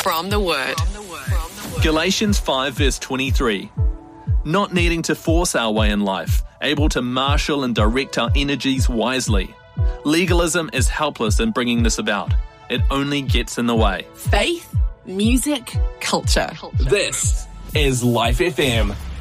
From the Word. Galatians 5 verse 23. Not needing to force our way in life, able to marshal and direct our energies wisely. Legalism is helpless in bringing this about. It only gets in the way. Faith, music, culture. This is Life FM.